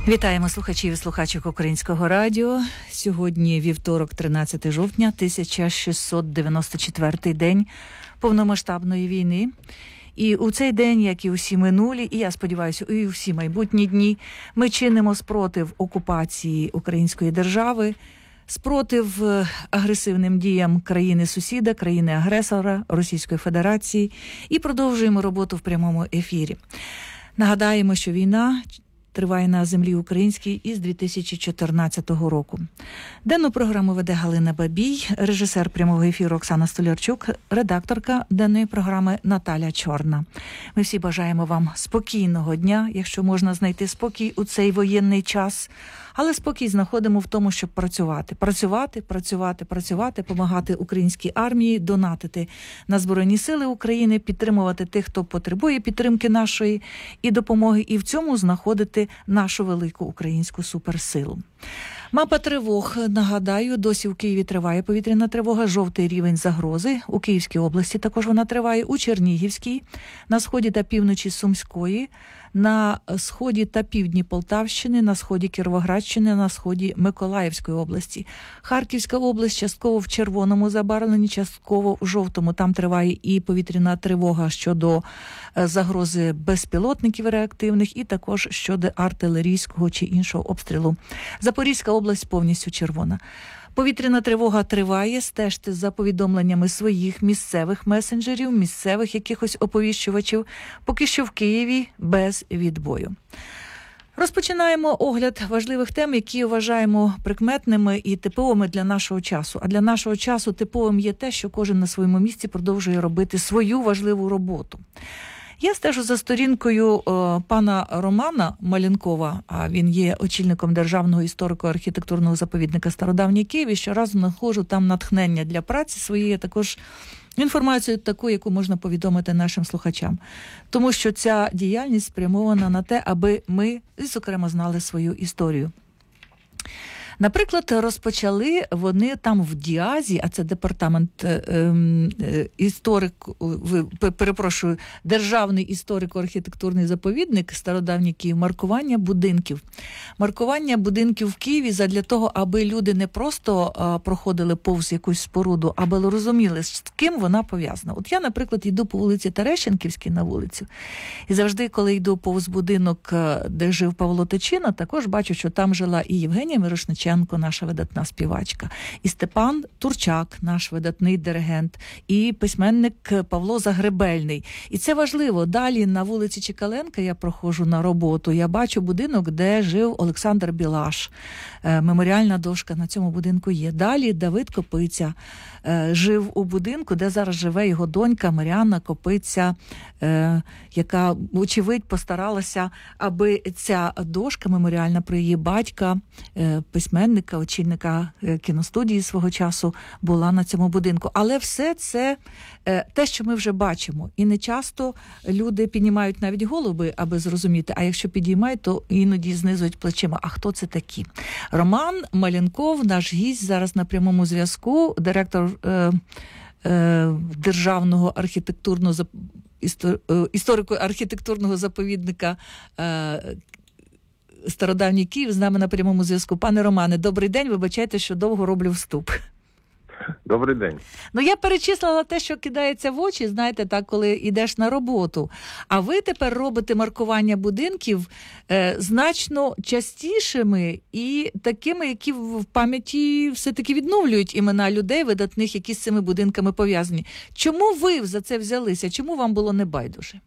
Вітаємо слухачів і слухачок Українського радіо. Сьогодні вівторок, 13 жовтня, 1694 день повномасштабної війни. І у цей день, як і усі минулі, і я сподіваюся, і усі майбутні дні, ми чинимо спротив окупації української держави, спротив агресивним діям країни-сусіда, країни-агресора Російської Федерації і продовжуємо роботу в прямому ефірі. Нагадаємо, що війна триває на землі українській із 2014 року. Денну програму веде Галина Бабій, режисер прямого ефіру Оксана Столярчук, редакторка денної програми Наталя Чорна. Ми всі бажаємо вам спокійного дня, якщо можна знайти спокій у цей воєнний час, але спокій знаходимо в тому, щоб працювати, допомагати українській армії, донатити на Збройні Сили України, підтримувати тих, хто потребує підтримки нашої і допомоги, і в цьому знаходити нашу велику українську суперсилу. Мапа тривог, нагадаю, досі у Києві триває повітряна тривога, жовтий рівень загрози. У Київській області також вона триває, у Чернігівській, на сході та півночі Сумської, на сході та півдні Полтавщини, на сході Кіровоградщини, на сході Миколаївської області. Харківська область частково в червоному забарвленні, частково в жовтому. Там триває і повітряна тривога щодо загрози безпілотників реактивних і також щодо артилерійського чи іншого обстрілу. Запорізька область повністю червона. Повітряна тривога триває, стежте за повідомленнями своїх місцевих месенджерів, місцевих якихось оповіщувачів, поки що в Києві без відбою. Розпочинаємо огляд важливих тем, які вважаємо прикметними і типовими для нашого часу. А для нашого часу типовим є те, що кожен на своєму місці продовжує робити свою важливу роботу. Я стежу за сторінкою пана Романа Малянкова, а він є очільником Державного історико-архітектурного заповідника «Стародавній Київ», і щоразу знаходжу там натхнення для праці своєї, також інформацію таку, яку можна повідомити нашим слухачам. Тому що ця діяльність спрямована на те, аби ми, зокрема, знали свою історію. Наприклад, розпочали вони там в Діазі, а це департамент Державний історико-архітектурний заповідник «Стародавній Київ», маркування будинків. Маркування будинків в Києві задля того, аби люди не просто проходили повз якусь споруду, аби розуміли, з ким вона пов'язана. От я, наприклад, йду по вулиці Терещенківській на вулицю, і завжди, коли йду повз будинок, де жив Павло Тичина, також бачу, що там жила і Євгенія Мирошниченко, наша видатна співачка, і Степан Турчак, наш видатний диригент, і письменник Павло Загребельний. І це важливо. Далі на вулиці Чекаленка я проходжу на роботу, я бачу будинок, де жив Олександр Білаш. Меморіальна дошка на цьому будинку є. Далі Давид Копиця жив у будинку, де зараз живе його донька Мар'яна Копиця, яка, очевидь, постаралася, аби ця дошка меморіальна про її батька, письменника, очільника кіностудії свого часу, була на цьому будинку. Але все це те, що ми вже бачимо. І не часто люди піднімають навіть голови, аби зрозуміти, а якщо підіймають, то іноді знизують плечима. А хто це такі? Роман Малянков, наш гість, зараз на прямому зв'язку, директор Державного історико-архітектурного заповідника «Стародавній Київ», з нами на прямому зв'язку. Пане Романе, добрий день, вибачайте, що довго роблю вступ. Добрий день. Ну, я перечислила те, що кидається в очі, знаєте, так, коли йдеш на роботу. А ви тепер робите маркування будинків значно частішими і такими, які в пам'яті все-таки відновлюють імена людей видатних, які з цими будинками пов'язані. Чому ви за це взялися? Чому вам було не байдуже?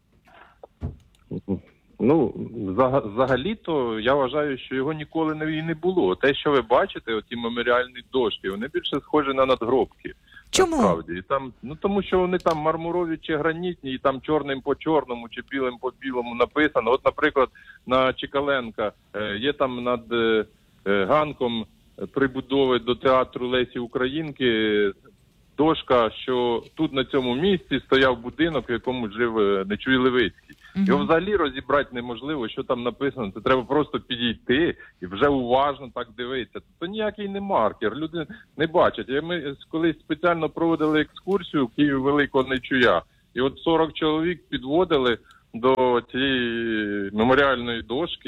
Ну, взагалі-то я вважаю, що його ніколи не було. Те, що ви бачите, оті меморіальні дошки, вони більше схожі на надгробки. Чому? Насправді. І там, тому що вони там мармурові чи гранітні, і там чорним по чорному чи білим по білому написано. От, наприклад, на Чекаленка є там над ганком прибудови до театру Лесі Українки дошка, що тут на цьому місці стояв будинок, в якому жив Нечуй Левицький. Його взагалі розібрати неможливо, що там написано. Це треба просто підійти і вже уважно так дивитися. Це ніякий не маркер. Люди не бачать. Ми колись спеціально проводили екскурсію в Києві Великого Нечуя. І от 40 чоловік підводили до цієї меморіальної дошки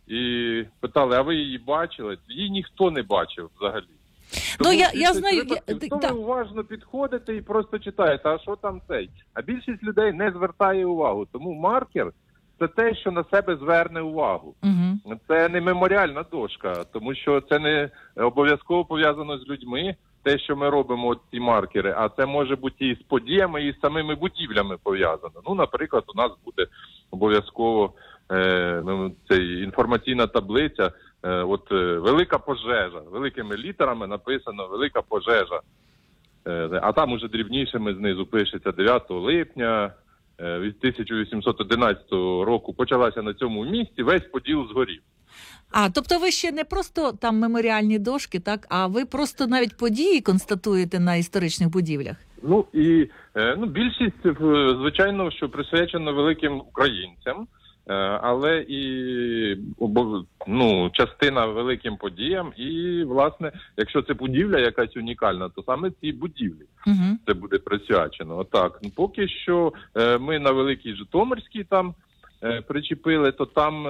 і питали, а ви її бачили? Її ніхто не бачив взагалі. Ну, Тому я знаю, то ви уважно підходите і просто читаєте, а що там цей? А більшість людей не звертає увагу. Тому маркер – це те, що на себе зверне увагу. Угу. Це не меморіальна дошка, тому що це не обов'язково пов'язано з людьми, те, що ми робимо, ці маркери, а це може бути і з подіями, і з самими будівлями пов'язано. Ну, наприклад, у нас буде обов'язково цей інформаційна таблиця, велика пожежа, великими літерами написано «велика пожежа», а там уже дрібнішими знизу пишеться 9 липня від 1811 року почалася на цьому місці, весь Поділ згорів. Тобто ви ще не просто там меморіальні дошки, так, а ви просто навіть події констатуєте на історичних будівлях? Ну і більшість, звичайно, що присвячено великим українцям, але і частина великим подіям. І, власне, якщо це будівля якась унікальна, то саме цій будівлі це буде присвячено. Отак. Поки що ми на Великій Житомирській там причепили, то там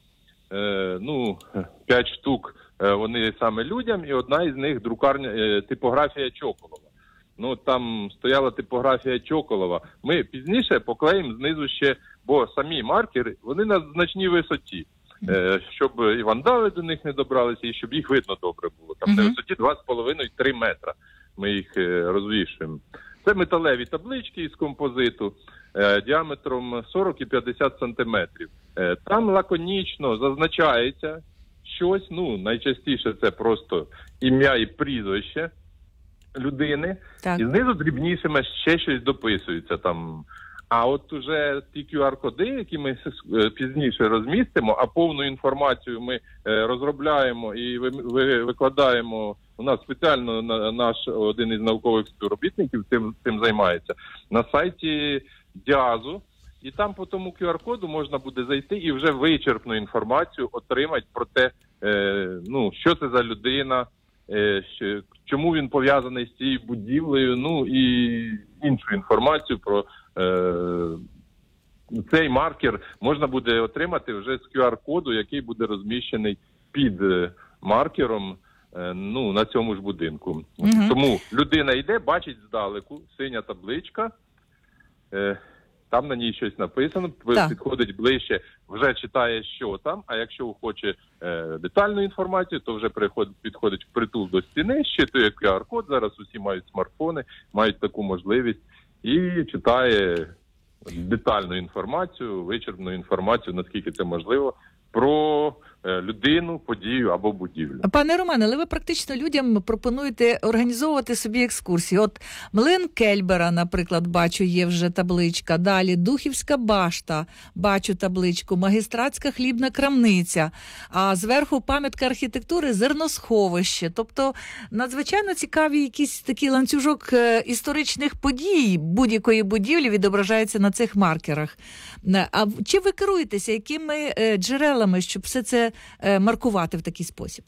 5 штук вони саме людям, і одна із них друкарня, типографія Чоколова. Ну, там стояла типографія Чоколова. Ми пізніше поклеїмо знизу ще, бо самі маркери, вони на значній висоті, щоб і вандали до них не добралися, і щоб їх видно добре було. Там на висоті 2,5-3 метра ми їх розвішуємо. Це металеві таблички із композиту діаметром 40 і 50 сантиметрів. Там лаконічно зазначається щось, найчастіше це просто ім'я і прізвище людини, так. І знизу дрібнішими ще щось дописується там. А от уже ті QR-коди, які ми пізніше розмістимо, а повну інформацію ми розробляємо і викладаємо. У нас спеціально наш один із наукових співробітників цим займається, на сайті Діазу. І там по тому QR-коду можна буде зайти і вже вичерпну інформацію отримати про те, що це за людина, чому він пов'язаний з цією будівлею, і іншу інформацію про цей маркер можна буде отримати вже з QR-коду, який буде розміщений під маркером на цьому ж будинку. Тому людина йде, бачить здалеку, синя табличка, там на ній щось написано, підходить ближче, вже читає, що там, а якщо хоче детальну інформацію, то вже підходить впритул до стіни, щитує QR-код, зараз усі мають смартфони, мають таку можливість, і читає детальну інформацію, вичерпну інформацію, наскільки це можливо, про людину, подію або будівлю. Пане Романе, але ви практично людям пропонуєте організовувати собі екскурсії. От млин Кельбера, наприклад, бачу, є вже табличка. Далі Духівська башта, бачу табличку. Магістратська хлібна крамниця. А зверху пам'ятка архітектури зерносховище. Тобто надзвичайно цікаві якісь такий ланцюжок історичних подій будь-якої будівлі відображається на цих маркерах. А чи ви керуєтеся якими джерелами, щоб все це маркувати в такий спосіб?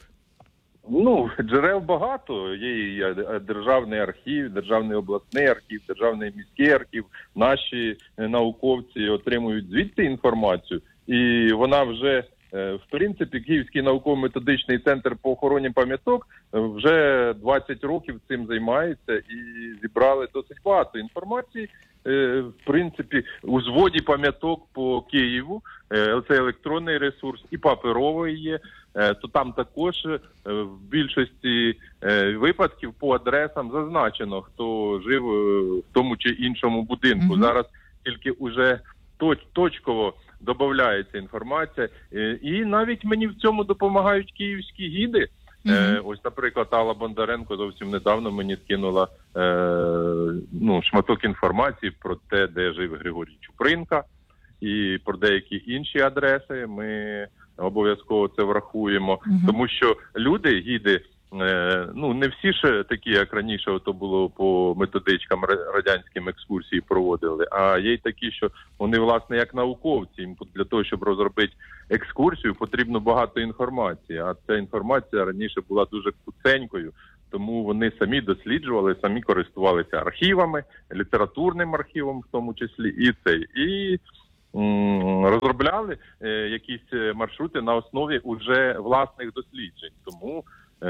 Джерел багато. Є і державний архів, державний обласний архів, державний міський архів. Наші науковці отримують звідти інформацію. І вона вже, в принципі, Київський науково-методичний центр по охороні пам'яток вже 20 років цим займається і зібрали досить багато інформації. В принципі, у зводі пам'яток по Києву, це електронний ресурс, і паперовий є, то там також в більшості випадків по адресам зазначено, хто жив в тому чи іншому будинку. Зараз тільки уже точково додається інформація. І навіть мені в цьому допомагають київські гіди. Ось, наприклад, Алла Бондаренко зовсім недавно мені скинула шматок інформації про те, де жив Григорій Чупринка, і про деякі інші адреси. Ми обов'язково це врахуємо, тому що люди, гіди, не всі ж такі, як раніше ото було по методичкам радянським екскурсії проводили, а є й такі, що вони, власне, як науковці. Їм для того, щоб розробити екскурсію, потрібно багато інформації, а ця інформація раніше була дуже куценькою, тому вони самі досліджували, самі користувалися архівами, літературним архівом в тому числі, і розробляли якісь маршрути на основі уже власних досліджень. Тому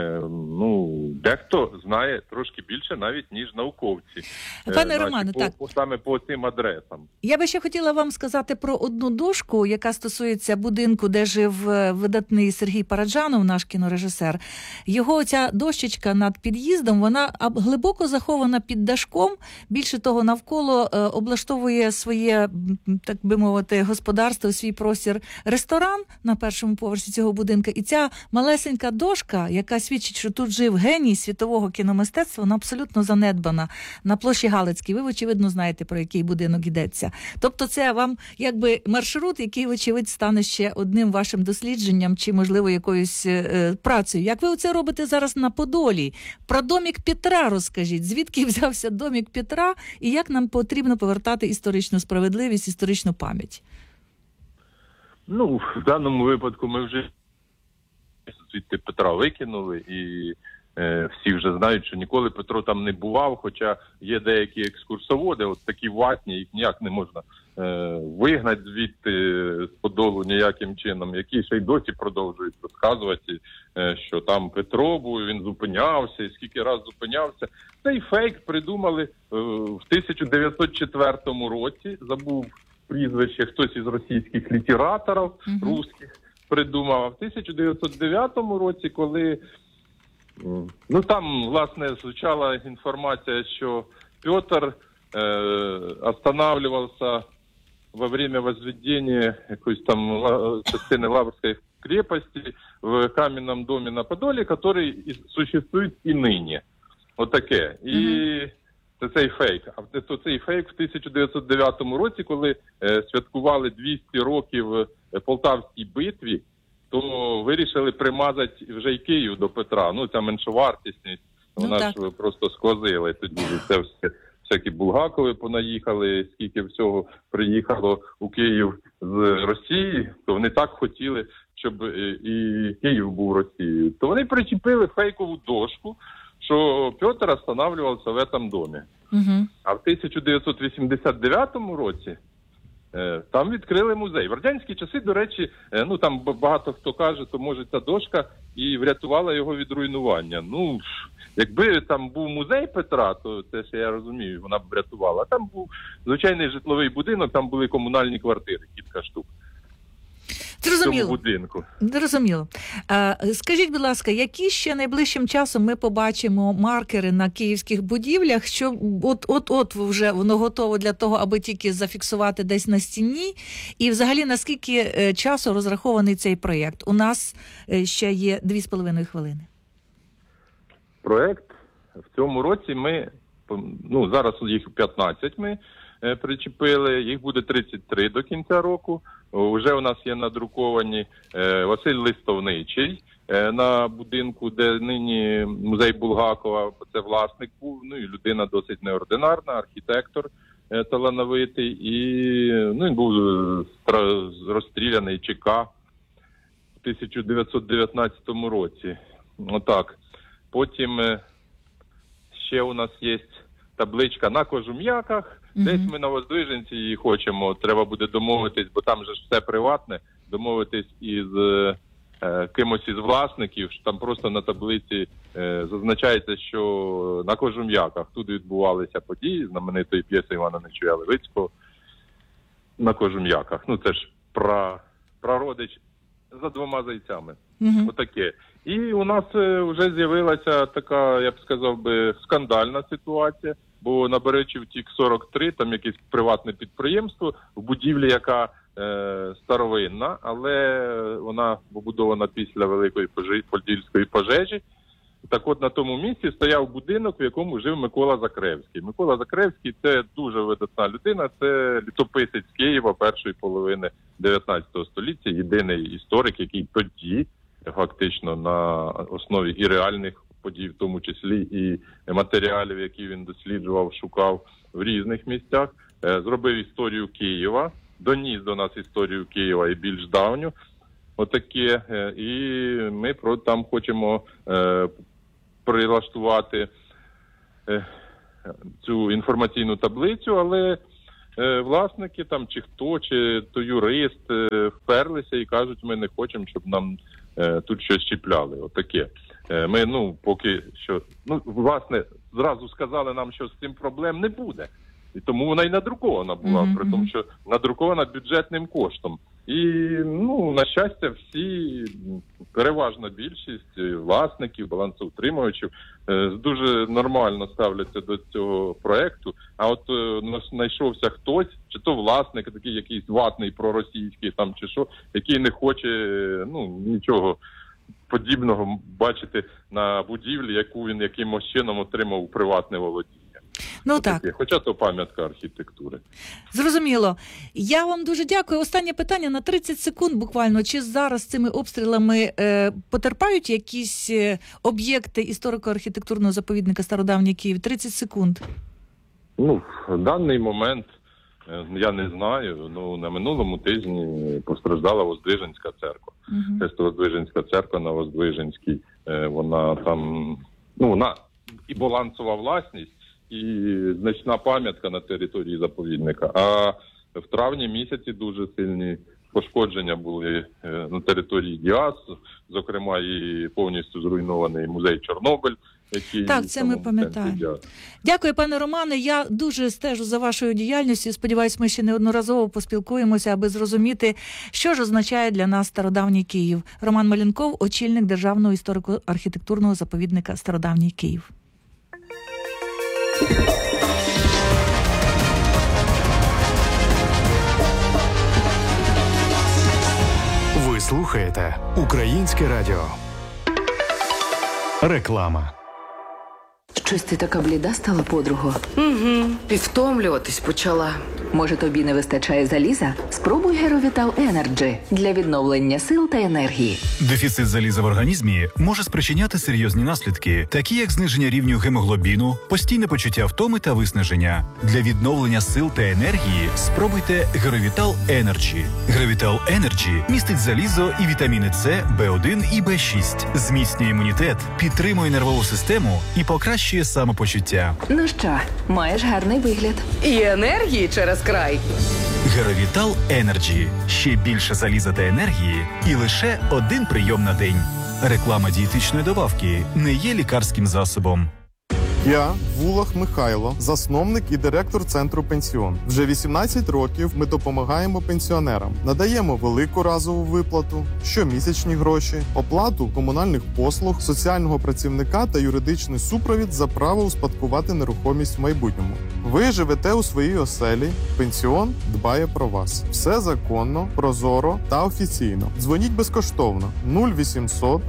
дехто знає трошки більше навіть, ніж науковці. Пане Романе, так. Саме по цим адресам. Я би ще хотіла вам сказати про одну дошку, яка стосується будинку, де жив видатний Сергій Параджанов, наш кінорежисер. Його ця дощечка над під'їздом, вона глибоко захована під дашком. Більше того, навколо облаштовує своє, так би мовити, господарство, свій простір ресторан на першому поверсі цього будинку. І ця малесенька дошка, яка свідчить, що тут жив геній світового кіномистецтва, вона абсолютно занедбана на площі Галицькій. Ви, очевидно, знаєте, про який будинок йдеться. Тобто це вам якби маршрут, який, вочевидь, стане ще одним вашим дослідженням чи, можливо, якоюсь працею. Як ви оце робите зараз на Подолі? Про домік Петра розкажіть. Звідки взявся домік Петра і як нам потрібно повертати історичну справедливість, історичну пам'ять? В даному випадку ми вже звідти Петра викинули, і всі вже знають, що ніколи Петро там не бував, хоча є деякі екскурсоводи, от такі ватні, їх ніяк не можна вигнати звідти з Подолу ніяким чином, які ще й досі продовжують розказувати, що там Петро був, він зупинявся, і скільки раз зупинявся. Цей фейк придумали в 1904 році, забув прізвище хтось із російських літераторів, русських, придумав. А в 1909 році, коли там, власне, звучала інформація, що Петр останавливався во время возведения якоїсь там частини Лаврської крепости в каменном доме на Подолі, який существує і нині. Отаке. І це цей фейк. А цей фейк в 1909 році, коли святкували 200 років Полтавській битві, то вирішили примазати вже й Київ до Петра. Ця меншовартісність, вона ж просто сквозила. Тоді це всякі Булгакови понаїхали, скільки всього приїхало у Київ з Росії, то вони так хотіли, щоб і Київ був Росією. То вони причепили фейкову дошку, що Петр останавливався в цьому домі. А в 1989 році там відкрили музей. В радянські часи, до речі, там багато хто каже, то може ця дошка і врятувала його від руйнування. Якби там був музей Петра, то це ще я розумію, вона б врятувала. Там був звичайний житловий будинок, там були комунальні квартири, кілька штук. Зрозуміло. Скажіть, будь ласка, які ще найближчим часом ми побачимо маркери на київських будівлях, що от вже воно готово для того, аби тільки зафіксувати десь на стіні? І взагалі, наскільки часу розрахований цей проєкт? У нас ще є 2,5 хвилини. Проєкт в цьому році ми, зараз їх 15 ми причепили, їх буде 33 до кінця року. Уже у нас є надруковані Василь Листовничий на будинку, де нині музей Булгакова, це власник був, і людина досить неординарна, архітектор талановитий, і він був розстріляний ЧК в 1919 році. Отак. Потім ще у нас є табличка на Кожум'яках. Десь ми на Воздвиженці її хочемо, треба буде домовитись, бо там же ж все приватне, домовитись із кимось із власників, що там просто на таблиці зазначається, що на Кожум'яках тут відбувалися події знаменитої п'єси Івана Нечуя Левицького на Кожум'яках. Це ж прародич за двома зайцями. Отаке. І у нас вже з'явилася така, я б сказав би, скандальна ситуація, бо на Беречівтік 43, там якесь приватне підприємство в будівлі, яка старовинна, але вона побудована після Великої Подільської пожежі. Так от на тому місці стояв будинок, в якому жив Микола Закревський. Микола Закревський – це дуже видатна людина, це літописець Києва першої половини 19 століття, єдиний історик, який тоді фактично на основі і реальних подій, в тому числі і матеріалів, які він досліджував, шукав в різних місцях, зробив історію Києва, доніс до нас історію Києва і більш давню. Отаке. І ми там хочемо прилаштувати цю інформаційну таблицю, але власники там, чи хто, чи то юрист вперлися і кажуть, ми не хочемо, щоб нам тут щось чіпляли. Отаке. Ми, поки що, власне, зразу сказали нам, що з цим проблем не буде. І тому вона і надрукована була, при тому, що надрукована бюджетним коштом. І, на щастя, всі, переважна більшість власників, балансоутримувачів дуже нормально ставляться до цього проекту. А от знайшовся хтось, чи то власник, такий якийсь ватний проросійський там, чи що, який не хоче, нічого подібного бачити на будівлі, яку він якимось чином отримав у приватне володіння. Так. Хоча то пам'ятка архітектури. Зрозуміло. Я вам дуже дякую. Останнє питання на 30 секунд буквально. Чи зараз цими обстрілами потерпають якісь об'єкти історико-архітектурного заповідника Стародавній Київ? 30 секунд. В даний момент я не знаю. На минулому тижні постраждала Воздвиженська церква. Воздвиженська церква на Воздвиженській. Вона там, вона і балансова власність, і значна пам'ятка на території заповідника. А в травні місяці дуже сильні пошкодження були на території ДІАС, зокрема і повністю зруйнований музей Чорнобиль. Так, це ми пам'ятаємо. Дякую, пане Романе. Я дуже стежу за вашою діяльністю. Сподіваюсь, ми ще неодноразово поспілкуємося, аби зрозуміти, що ж означає для нас Стародавній Київ. Роман Малінков, очільник Державного історико-архітектурного заповідника Стародавній Київ. Ви слухаєте Українське радіо. Реклама. Щось ти така бліда стала, подруго? І втомлюватись почала. Може, тобі не вистачає заліза? Спробуй Геровітал Енерджі для відновлення сил та енергії. Дефіцит заліза в організмі може спричиняти серйозні наслідки, такі як зниження рівню гемоглобіну, постійне почуття втоми та виснаження. Для відновлення сил та енергії спробуйте Геровітал Енерджі. Геровітал Енерджі містить залізо і вітаміни С, В1 і В6, зміцнює імунітет, підтримує нервову систему і покращує самопочуття. Ну що, маєш гарний вигляд. І енергії через край. Геровітал Енерджі. Ще більше заліза та енергії і лише один прийом на день. Реклама дієтичної добавки не є лікарським засобом. Я Вулах Михайло, засновник і директор центру «Пенсіон». Вже 18 років ми допомагаємо пенсіонерам. Надаємо велику разову виплату, щомісячні гроші, оплату комунальних послуг, соціального працівника та юридичний супровід за право успадкувати нерухомість в майбутньому. Ви живете у своїй оселі, «Пенсіон» дбає про вас. Все законно, прозоро та офіційно. Дзвоніть безкоштовно 0800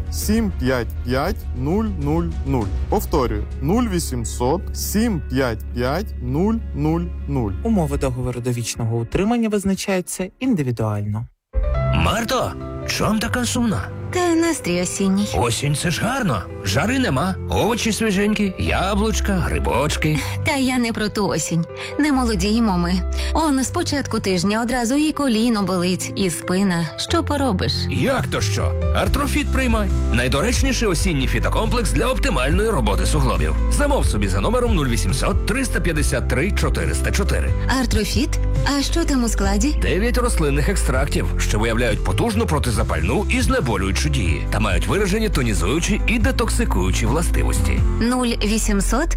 755 000. Повторюю, 0800 755 000. Умови договору довічного утримання визначаються індивідуально. Марто, чом така сумна? Та настрій осінній. Осінь – це ж гарно. Жари нема, овочі свіженькі, яблучка, грибочки. Та я не про ту осінь. Не молодіємо ми. Он з початку тижня одразу і коліно болить, і спина. Що поробиш? Як то що? Артрофіт приймай. Найдоречніший осінній фітокомплекс для оптимальної роботи суглобів. Замов собі за номером 0800 353 404. Артрофіт? А що там у складі? 9 рослинних екстрактів, що виявляють потужну протизапальну і знеболюючу дії та мають виражені тонізуючі і детоксикуючі властивості. 0800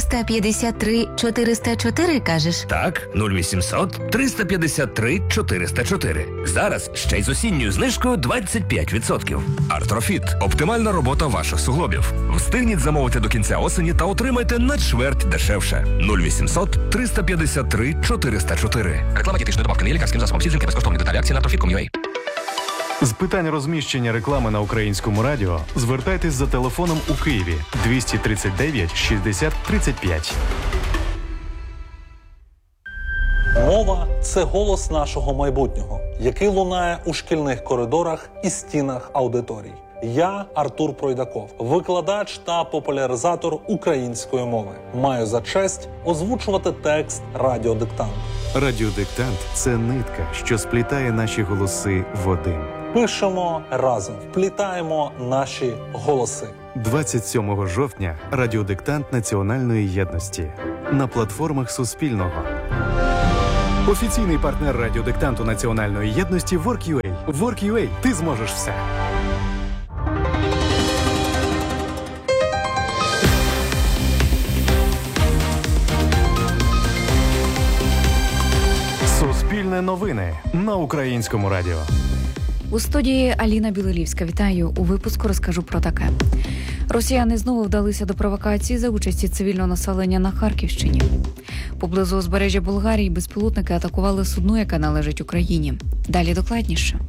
353 404, кажеш? Так, 0800 353 404. Зараз ще й з осінньою знижкою 25%. Артрофіт – оптимальна робота ваших суглобів. Встигніть замовити до кінця осені та отримайте на чверть дешевше. 0800 353 404. Реклама дієтичної добавки не є лікарським засобом. Всі дзвінки безкоштовні. Деталі акції на Artrofit.com.ua. З питань розміщення реклами на Українському радіо звертайтесь за телефоном у Києві 239 60 35. Мова – це голос нашого майбутнього, який лунає у шкільних коридорах і стінах аудиторій. Я Артур Пройдаков, викладач та популяризатор української мови. Маю за честь озвучувати текст радіодиктанту. Радіодиктант – це нитка, що сплітає наші голоси в один. Пишемо разом, вплітаємо наші голоси. 27 жовтня радіодиктант національної єдності на платформах Суспільного. Офіційний партнер радіодиктанту Національної єдності Work.ua. Work.ua. Ти зможеш все. Суспільне новини на Українському радіо. У студії Аліна Білолівська. Вітаю. У випуску розкажу про таке. Росіяни знову вдалися до провокації за участі цивільного населення на Харківщині. Поблизу узбережжя Болгарії безпілотники атакували судно, яке належить Україні. Далі докладніше.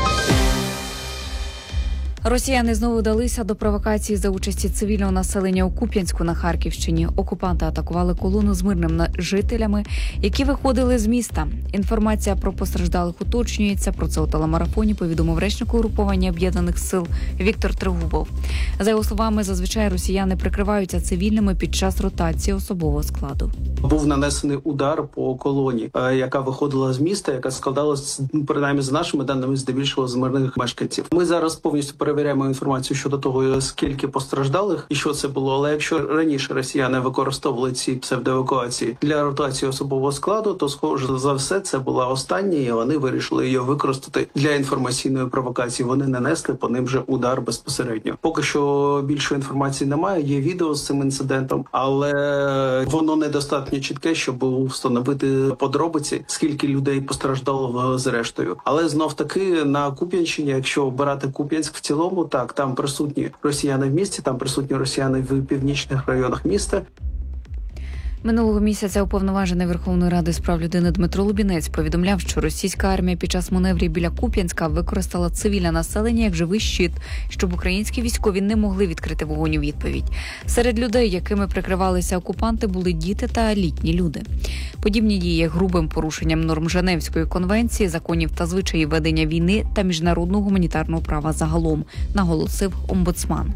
Росіяни знову вдалися до провокації за участі цивільного населення у Куп'янську на Харківщині. Окупанти атакували колону з мирними жителями, які виходили з міста. Інформація про постраждалих уточнюється. Про це у телемарафоні повідомив речник угруповання Об'єднаних сил Віктор Трегубов. За його словами, зазвичай росіяни прикриваються цивільними під час ротації особового складу. Був нанесений удар по колоні, яка виходила з міста, яка складалась, принаймні за нашими даними, здебільшого з мирних мешканців. Ми зараз повністю перевіряємо інформацію щодо того, скільки постраждалих і що це було. Але якщо раніше росіяни використовували ці псевдоевакуації для ротації особового складу, то, схоже за все, це була остання, і вони вирішили її використати для інформаційної провокації. Вони нанесли по ним вже удар безпосередньо. Поки що більшої інформації немає, є відео з цим інцидентом, але воно недостатньо чітке, щоб встановити подробиці, скільки людей постраждало зрештою. Але знов-таки на Куп'янщині, якщо обирати Куп'янськ в цілому, так, там присутні росіяни в місті, там присутні росіяни в північних районах міста. Минулого місяця уповноважений Верховної Ради з прав людини Дмитро Лубінець повідомляв, що російська армія під час маневрів біля Куп'янська використала цивільне населення як живий щит, щоб українські військові не могли відкрити вогонь у відповідь. Серед людей, якими прикривалися окупанти, були діти та літні люди. Подібні дії є грубим порушенням норм Женевської конвенції, законів та звичаїв ведення війни та міжнародного гуманітарного права загалом, наголосив омбудсман.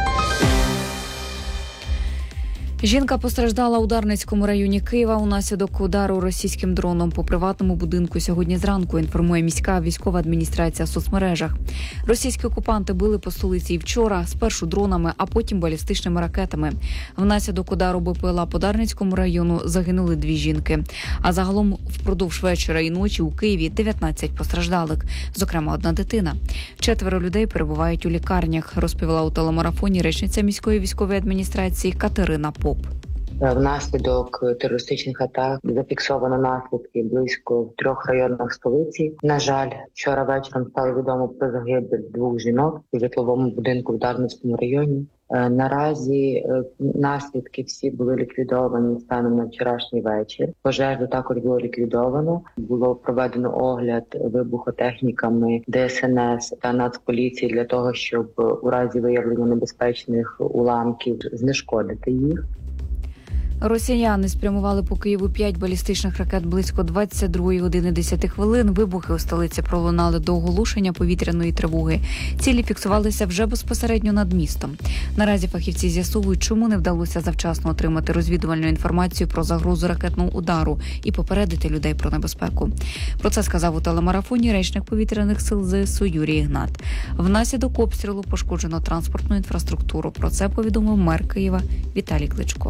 Жінка постраждала у Дарницькому районі Києва унаслідок удару російським дроном по приватному будинку сьогодні зранку, інформує міська військова адміністрація в соцмережах. Російські окупанти били по столиці і вчора, спершу дронами, а потім балістичними ракетами. Внаслідок удару БПЛА по Дарницькому району загинули 2 жінки. А загалом впродовж вечора і ночі у Києві 19 постраждалих, зокрема 1 дитина. 4 людей перебувають у лікарнях, розповіла у телемарафоні речниця міської військової адміністрації Катерина Поп. Внаслідок терористичних атак зафіксовано наслідки близько в 3 районах столиці. На жаль, вчора вечором стало відомо про загибель 2 жінок у житловому будинку в Дарницькому районі. Наразі наслідки всі були ліквідовані станом на вчорашній вечір. Пожежу також було ліквідовано. Було проведено огляд вибухотехніками ДСНС та Нацполіції для того, щоб у разі виявлення небезпечних уламків знешкодити їх. Росіяни спрямували по Києву 5 балістичних ракет близько 22 години 10 хвилин. Вибухи у столиці пролунали до оголошення повітряної тривоги. Цілі фіксувалися вже безпосередньо над містом. Наразі фахівці з'ясовують, чому не вдалося завчасно отримати розвідувальну інформацію про загрозу ракетного удару і попередити людей про небезпеку. Про це сказав у телемарафоні речник повітряних сил ЗСУ Юрій Ігнат. Внаслідок обстрілу пошкоджено транспортну інфраструктуру. Про це повідомив мер Києва Віталій Кличко.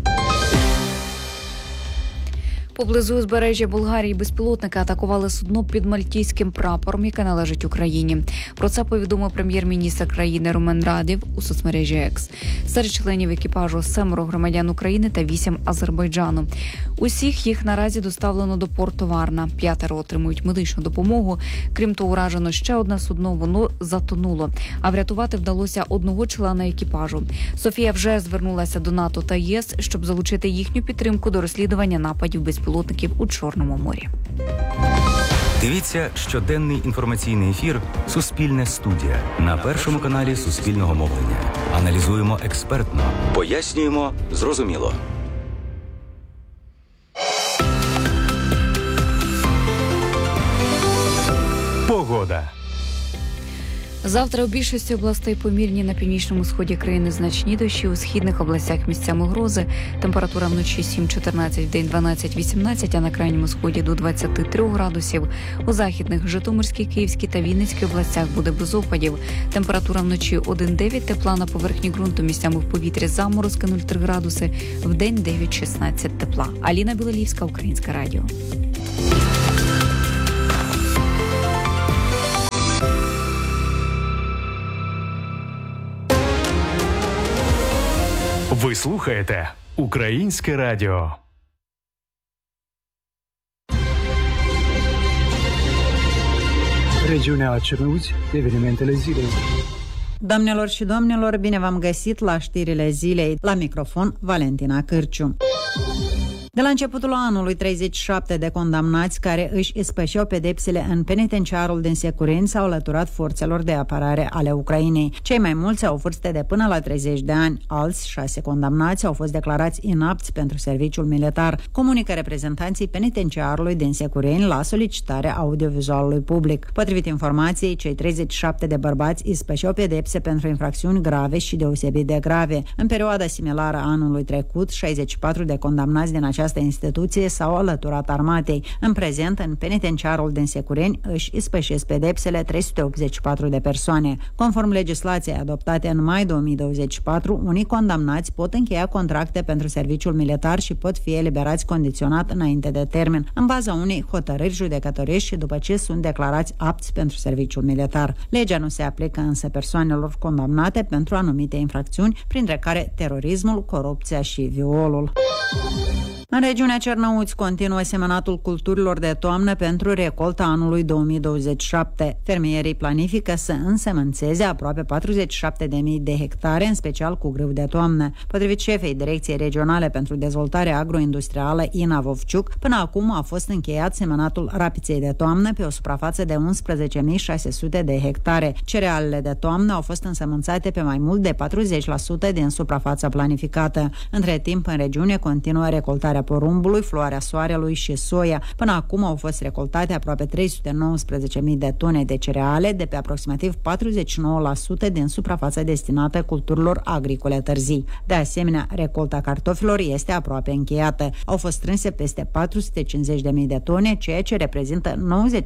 Поблизу узбережжя Болгарії безпілотники атакували судно під мальтійським прапором, яке належить Україні. Про це повідомив прем'єр-міністр країни Румен Радєв у соцмережі X. Серед членів екіпажу 7 громадян України та 8 Азербайджану. Усіх їх наразі доставлено до порту Варна. 5 отримують медичну допомогу. Крім того, уражено ще одне судно, воно затонуло. А врятувати вдалося 1 члена екіпажу. Софія вже звернулася до НАТО та ЄС, щоб залучити їхню підтримку до розслідування нападів безпілотників у Чорному морі. Дивіться щоденний інформаційний ефір «Суспільне студія» на Першому каналі Суспільного мовлення. Аналізуємо експертно, пояснюємо зрозуміло. Погода. Завтра у більшості областей помірні, на північному сході країни значні дощі, у східних областях місцями грози. Температура вночі 7-14, вдень 12-18, а на крайньому сході до 23 градусів. У західних Житомирській, Київській та Вінницькій областях буде без опадів. Температура вночі 1-9, тепла на поверхні ґрунту, місцями в повітрі заморозки 0,3 градуси, вдень 9-16 тепла. Аліна Білолівська, Українське радіо. Ви слухаєте Українське радіо. Regiunea Cernăuți, evenimentele zilei. Doamnelor și domnilor, bine v-am găsit la știrile zilei. La microfon, Valentina Cârciu. De la începutul anului, 37 de condamnați care își ispășeau pedepsele în penitenciarul din Securini s-au alăturat forțelor de apărare ale Ucrainei. Cei mai mulți au vârste de până la 30 de ani. Alți 6 condamnați au fost declarați inapți pentru serviciul militar, comunică reprezentanții penitenciarului din Securini la solicitarea audiovizualului public. Potrivit informației, cei 37 de bărbați ispășeau pedepse pentru infracțiuni grave și deosebit de grave. În perioada similară anului trecut, 64 de condamnați din această instituție s-au alăturat armatei. În prezent, în penitenciarul din Securini își ispășesc pedepsele 384 de persoane. Conform legislației adoptate în mai 2024, unii condamnați pot încheia contracte pentru serviciul militar și pot fi eliberați condiționat înainte de termen, în baza unei hotărâri judecătorești și după ce sunt declarați apți pentru serviciul militar. Legea nu se aplică însă persoanelor condamnate pentru anumite infracțiuni, printre care terorismul, corupția și violul. În regiunea Cernăuți continuă semănatul culturilor de toamnă pentru recolta anului 2027. Fermierii planifică să însemânțeze aproape 47.000 de hectare, în special cu grâu de toamnă. Potrivit șefei Direcției Regionale pentru Dezvoltare Agroindustrială, Ina Vovciuc, până acum a fost încheiat semănatul rapiței de toamnă pe o suprafață de 11.600 de hectare. Cerealele de toamnă au fost însemânțate pe mai mult de 40% din suprafața planificată. Între timp, în regiune continuă recoltarea porumbului, floarea soarelui și soia. Până acum au fost recoltate aproape 319.000 de tone de cereale, de pe aproximativ 49% din suprafața destinată culturilor agricole târzii. De asemenea, recolta cartofilor este aproape încheiată. Au fost strânse peste 450.000 de tone, ceea ce reprezintă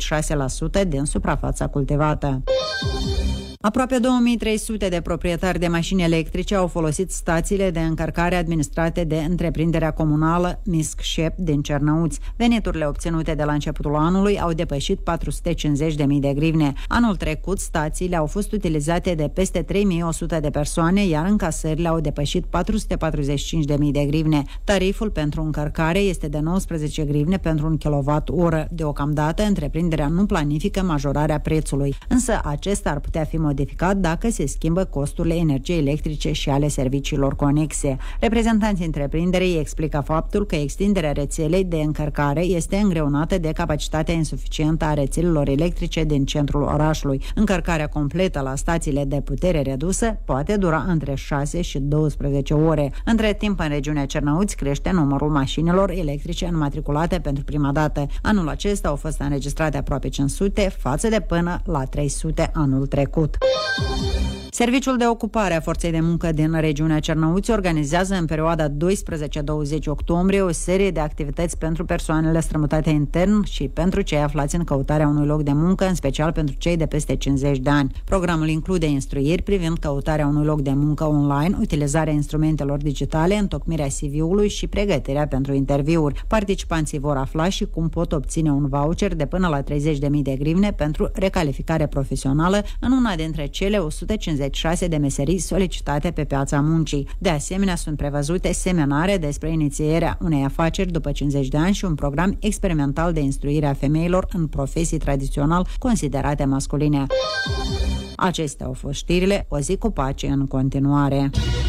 96% din suprafața cultivată. Aproape 2300 de proprietari de mașini electrice au folosit stațiile de încărcare administrate de întreprinderea comunală Misc-Șep din Cernăuți. Veniturile obținute de la începutul anului au depășit 450.000 de grivne. Anul trecut, stațiile au fost utilizate de peste 3100 de persoane, iar încasările au depășit 445.000 de grivne. Tariful pentru încărcare este de 19 grivne pentru un kWh. Deocamdată, întreprinderea nu planifică majorarea prețului, însă acesta ar putea fi modificat dacă se schimbă costurile energiei electrice și ale serviciilor conexe. Reprezentanții întreprinderii explică faptul că extinderea rețelei de încărcare este îngreunată de capacitatea insuficientă a rețelelor electrice din centrul orașului. Încărcarea completă la stațiile de putere redusă poate dura între 6 și 12 ore. Între timp, în regiunea Cernăuți crește numărul mașinilor electrice înmatriculate pentru prima dată. Anul acesta au fost înregistrate aproape 500 față de până la 300 anul trecut. Serviciul de ocupare a forței de muncă din regiunea Cernăuți organizează în perioada 12-20 octombrie o serie de activități pentru persoanele strămutate intern și pentru cei aflați în căutarea unui loc de muncă, în special pentru cei de peste 50 de ani. Programul include instruiri privind căutarea unui loc de muncă online, utilizarea instrumentelor digitale, întocmirea CV-ului și pregătirea pentru interviuri. Participanții vor afla și cum pot obține un voucher de până la 30.000 de grivne pentru recalificare profesională în una dintre cele 156 de meserii solicitate pe piața muncii. De asemenea, sunt prevăzute seminare despre inițierea unei afaceri după 50 de ani și un program experimental de instruire a femeilor în profesii tradițional considerate masculine. Acestea au fost știrile. O zi cu pace în continuare.